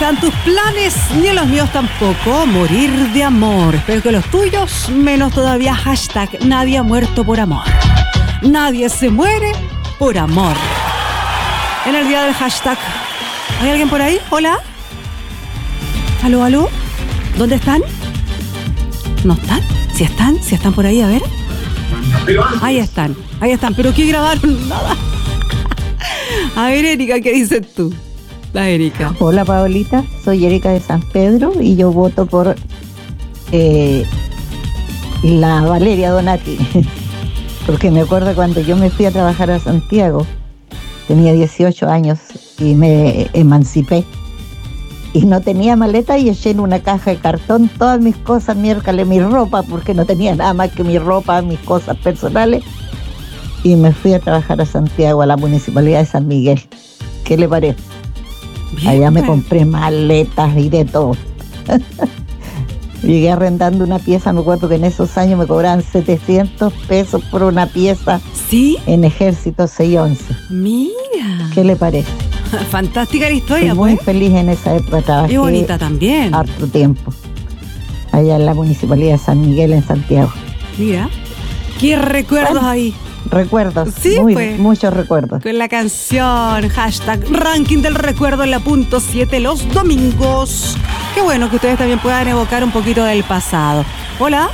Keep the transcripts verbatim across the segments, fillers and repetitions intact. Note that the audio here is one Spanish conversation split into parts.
están tus planes, ni los míos tampoco. Morir de amor. Espero que los tuyos, menos todavía. Hashtag nadie ha muerto por amor. Nadie se muere por amor. En el día del hashtag, ¿hay alguien por ahí? Hola. ¿Aló, aló? ¿Dónde están? ¿No están? ¿Si están? ¿Si están por ahí? A ver. Ahí están, ahí están. ¿Pero qué grabaron? Nada. A ver, Erika, ¿qué dices tú? La Erika. Hola, Paolita. Soy Erika de San Pedro y yo voto por eh, la Valeria Donati. Porque me acuerdo cuando yo me fui a trabajar a Santiago, tenía dieciocho años y me emancipé. Y no tenía maleta y eché en una caja de cartón todas mis cosas, miércoles, mi ropa, porque no tenía nada más que mi ropa, mis cosas personales. Y me fui a trabajar a Santiago, a la Municipalidad de San Miguel. ¿Qué le parece? Bien, allá me compré maletas y de todo. Llegué arrendando una pieza, me acuerdo que en esos años me cobraban setecientos pesos por una pieza. ¿Sí? En Ejército seis once. Mira. ¿Qué le parece? Fantástica la historia, Estoy muy pues. feliz en esa época. Trabajé y bonita también. Harto tiempo. Allá en la Municipalidad de San Miguel, en Santiago. Mira. ¿Qué recuerdos bueno, ahí? Recuerdos. Sí, muy, pues. Muchos recuerdos. Con la canción, hashtag ranking del recuerdo en la punto siete los domingos. Qué bueno que ustedes también puedan evocar un poquito del pasado. Hola.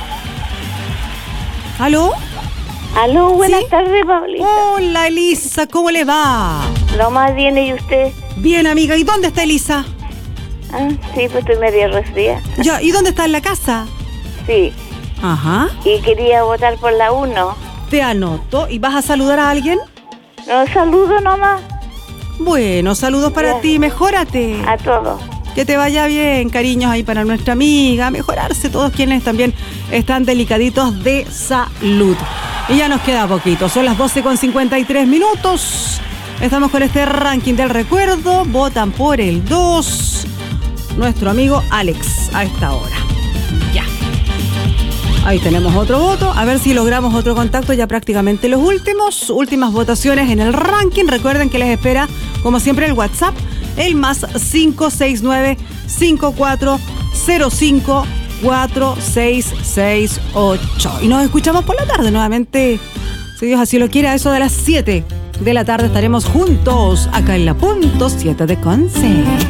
¿Aló? Aló, buenas ¿Sí? tardes, Paulita. Hola, Elisa, ¿cómo le va? Lo más bien, ¿y usted? Bien, amiga, ¿y dónde está Elisa? Ah, sí, pues estoy medio resfriada. Ya, ¿y dónde está? ¿En la casa? Sí. Ajá. Y quería votar por la uno. Te anoto. ¿Y vas a saludar a alguien? No, saludo nomás. Bueno, saludos para ya. ti, mejórate. A todos. Que te vaya bien, cariños ahí para nuestra amiga, mejorarse todos quienes también están delicaditos de salud. Y ya nos queda poquito, son las doce con cincuenta y tres minutos. Estamos con este ranking del recuerdo, votan por el dos, nuestro amigo Alex a esta hora. Ya. Ahí tenemos otro voto, a ver si logramos otro contacto, ya prácticamente los últimos, últimas votaciones en el ranking. Recuerden que les espera, como siempre, el WhatsApp, el más cinco seis nueve, cinco cuatro cero cinco, cuatro seis seis ocho. Y nos escuchamos por la tarde nuevamente, si Dios así lo quiere, a eso de las siete de la tarde estaremos juntos acá en la punto siete de Conce.